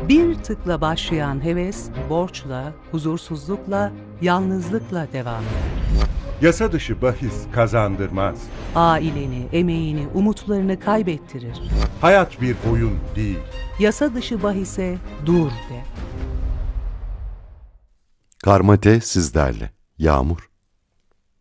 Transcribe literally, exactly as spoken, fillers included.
Bir tıkla başlayan heves, borçla, huzursuzlukla, yalnızlıkla devam eder. Yasa dışı bahis kazandırmaz. Aileni, emeğini, umutlarını kaybettirir. Hayat bir oyun değil. Yasa dışı bahise dur de. Karmate sizlerle. Yağmur